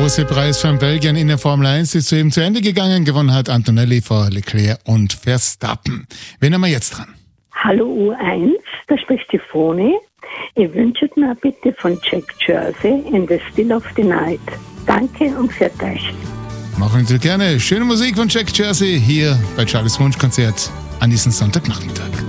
große Preis von Belgien in der Formel 1 ist soeben zu Ende gegangen. Gewonnen hat Antonelli vor Leclerc und Verstappen. Wen haben wir jetzt dran? Hallo U1, da spricht die Foni. Ich wünsche mir bitte von Jack Jersey in The Still of the Night. Danke und für euch. Machen Sie gerne. Schöne Musik von Jack Jersey hier bei Charlies Wunschkonzert an diesem Sonntagnachmittag.